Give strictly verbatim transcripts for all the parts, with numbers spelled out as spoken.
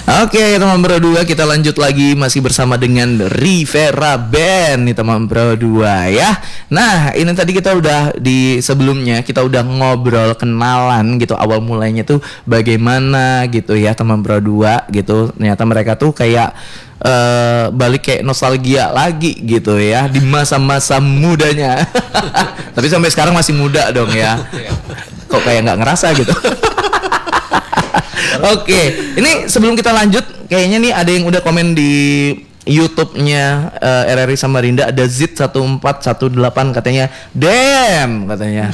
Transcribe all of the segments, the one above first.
Oke teman berdua, kita lanjut lagi masih bersama dengan Rivera Band nih teman berdua ya. Nah ini tadi kita udah di sebelumnya kita udah ngobrol kenalan gitu, awal mulainya tuh bagaimana gitu ya teman berdua gitu. Ternyata mereka tuh kayak uh, balik kayak nostalgia lagi gitu ya di masa-masa mudanya. Tapi sampai sekarang masih muda dong ya. Kok kayak nggak ngerasa gitu. Oke, okay. Ini sebelum kita lanjut, kayaknya nih ada yang udah komen di YouTube-nya uh, R R I Samarinda, ada Zit satu empat satu delapan katanya, damn katanya.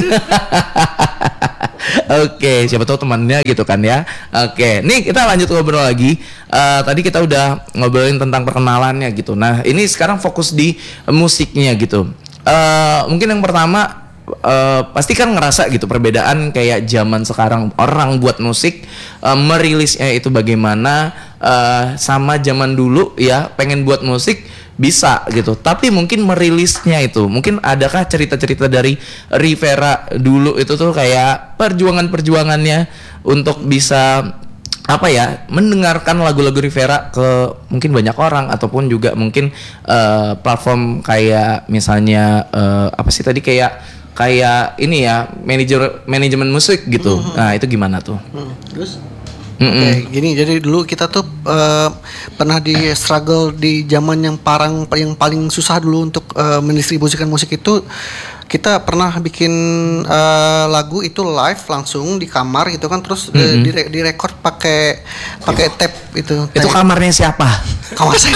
Oke, okay, siapa tahu temannya gitu kan ya. Oke, okay. Nih kita lanjut ngobrol lagi. Uh, tadi kita udah ngobrolin tentang perkenalannya gitu. Nah, ini sekarang fokus di musiknya gitu. Uh, mungkin yang pertama. Uh, pasti kan ngerasa gitu perbedaan kayak zaman sekarang orang buat musik uh, merilisnya itu bagaimana uh, sama zaman dulu ya pengen buat musik bisa gitu tapi mungkin merilisnya itu mungkin adakah cerita-cerita dari Rivera dulu itu tuh kayak perjuangan-perjuangannya untuk bisa apa ya mendengarkan lagu-lagu Rivera ke mungkin banyak orang ataupun juga mungkin uh, platform kayak misalnya uh, apa sih tadi kayak kayak ini ya manajer manajemen musik gitu. Mm-hmm. Nah itu gimana tuh? Mm. Terus? Oke, okay, gini jadi dulu kita tuh uh, pernah di struggle di zaman yang parang yang paling susah dulu untuk uh, mendistribusikan musik itu kita pernah bikin uh, lagu itu live langsung di kamar gitu kan terus mm-hmm. uh, di record pakai pakai tape itu. Itu kamarnya siapa? Kamar saya.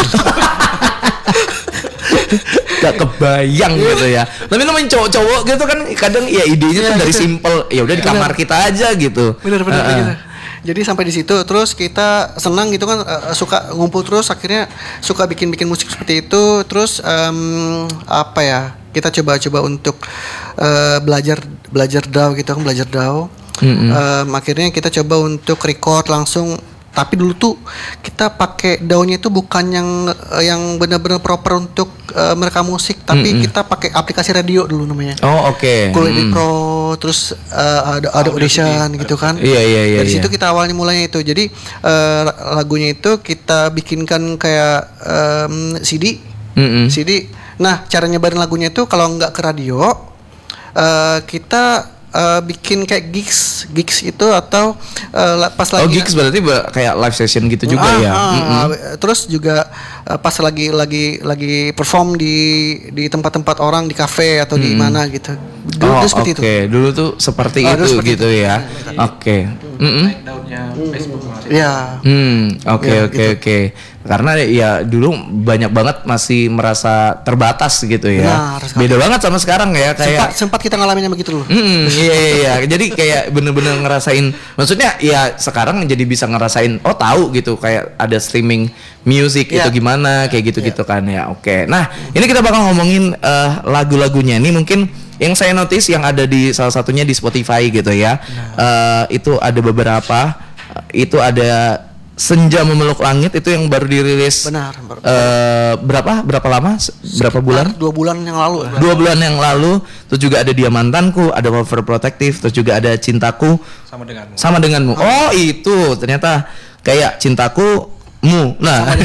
Gak kebayang gitu ya. Tapi namanya cowok-cowok gitu kan kadang ya idenya ya, tuh dari simple ya udah di kamar kita aja gitu. Bener-bener uh, uh. Jadi sampai di situ terus kita senang gitu kan uh, suka ngumpul terus akhirnya suka bikin-bikin musik seperti itu terus um, apa ya kita coba-coba untuk uh, belajar belajar D A W gitu kan belajar D A W. Mm-hmm. Um, akhirnya kita coba untuk record langsung. Tapi dulu tuh kita pakai daunnya itu bukan yang yang benar-benar proper untuk uh, merekam musik, tapi mm-hmm. kita pakai aplikasi radio dulu namanya. Oh oke. Okay. Cool Edit mm. Pro, terus uh, ada ada audition gitu kan. Iya iya iya. Dari iya. situ kita awalnya mulainya itu. Jadi uh, lagunya itu kita bikinkan kayak um, C D, mm-hmm. C D. Nah cara nyebarin lagunya itu kalau nggak ke radio, uh, kita Uh, bikin kayak gigs, gigs itu atau uh, pas lagi. Oh gigs berarti kayak live session gitu juga ah, ya. Ah, mm-hmm. Terus juga uh, pas lagi lagi lagi perform di di tempat-tempat orang di kafe atau mm. di mana gitu. Dulu oh, seperti okay. itu. Dulu tuh seperti oh, itu seperti gitu itu. Ya. Oke. Okay. Mm-hmm. Daunnya Facebook. Ya. Hmm, oke oke oke. Karena ya dulu banyak banget masih merasa terbatas gitu ya. Benar, beda banget sama sekarang ya kayak sempat, sempat kita ngalamin begitu loh. Mm, iya iya iya. Jadi kayak bener-bener ngerasain maksudnya ya sekarang jadi bisa ngerasain oh tahu gitu kayak ada streaming music yeah. itu gimana kayak gitu-gitu yeah. kan ya. Oke. Nah, ini kita bakal ngomongin uh, lagu-lagunya. Ini mungkin yang saya notice yang ada di salah satunya di Spotify gitu ya. Nah. Uh, itu ada beberapa uh, itu ada Senja Memeluk Langit itu yang baru dirilis. Benar. Baru, uh, berapa? Berapa lama? Berapa bulan? Dua bulan yang lalu. Dua bulan yang lalu. Terus juga ada Dia Mantanku, ada Overprotective, terus juga ada Cintaku. Sama denganmu. Sama denganmu. Oh itu ternyata kayak Cintaku mu. Nah,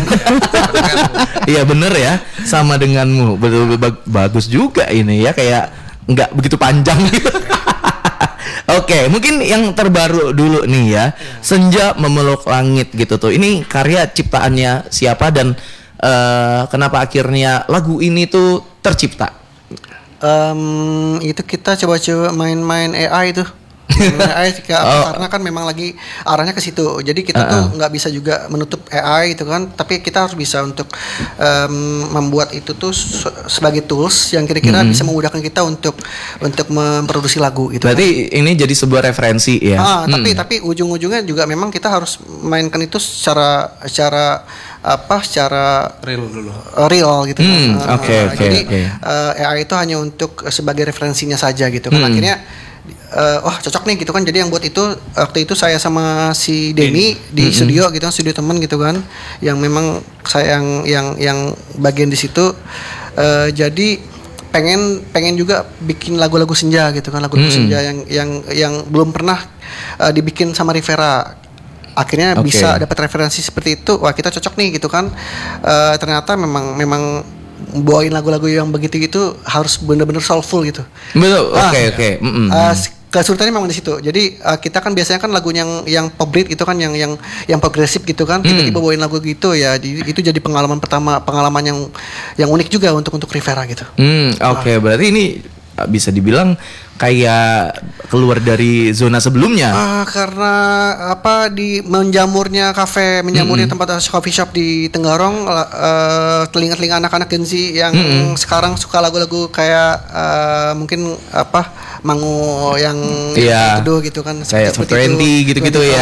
iya bener ya. Sama denganmu. Betul bagus juga ini ya kayak nggak begitu panjang gitu. Oke, okay, mungkin yang terbaru dulu nih ya, Senja Memeluk Langit gitu tuh. Ini karya ciptaannya siapa dan uh, kenapa akhirnya lagu ini tuh tercipta? Um, itu kita coba-coba main-main A I tuh. A I oh. Karena kan memang lagi arahnya ke situ. Jadi kita uh-uh. tuh nggak bisa juga menutup A I itu kan, tapi kita harus bisa untuk um, membuat itu tuh sebagai tools yang kira-kira mm-hmm. bisa memudahkan kita untuk untuk memproduksi lagu gitu. Berarti kan? Ini jadi sebuah referensi ya. Ah, hmm. tapi tapi ujung-ujungnya juga memang kita harus mainkan itu secara secara apa secara real dulu. Real gitu kan. Hmm, oke okay, oke. Okay, jadi okay. Uh, A I itu hanya untuk sebagai referensinya saja gitu kan. Hmm. Akhirnya Uh, wah cocok nih gitu kan, jadi yang buat itu waktu itu saya sama si Denny di mm-hmm. studio gitu kan, studio teman gitu kan, yang memang saya yang yang yang bagian di situ, uh, jadi pengen pengen juga bikin lagu-lagu senja gitu kan, lagu-lagu mm-hmm. senja yang yang yang belum pernah uh, dibikin sama Rivera. akhirnya Oke. bisa dapat referensi seperti itu. Wah, kita cocok nih gitu kan. Eh, ternyata memang memang bawain lagu-lagu yang begitu gitu harus bener-bener soulful gitu. Betul. Oke Ah, oke. Mm-mm. Uh, kesulitannya memang di situ. Jadi uh, kita kan biasanya kan lagu yang yang pop beat itu kan yang yang yang progresif gitu kan. Tiba-tiba bawain lagu gitu ya. di- Itu jadi pengalaman pertama, pengalaman yang yang unik juga untuk untuk Rivera gitu. Hmm, oke. Berarti ini uh, bisa dibilang kayak keluar dari zona sebelumnya. Ah, karena apa di menjamurnya kafe, menjamurnya tempat coffee shop di Tenggarong, uh, telinga-telinga anak-anak Gen Z yang sekarang suka lagu-lagu kayak uh, mungkin apa Mangu yang Iya. teduh gitu kan, Kayak seperti itu. Twenty gitu-gitu ya.